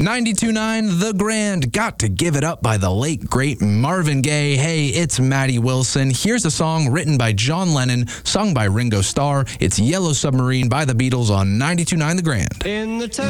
92.9 The Grand, Got to Give It Up by the late, great Marvin Gaye. Hey, it's Maddie Wilson. Here's a song written by John Lennon, sung by Ringo Starr. It's Yellow Submarine by the Beatles on 92.9 The Grand. In the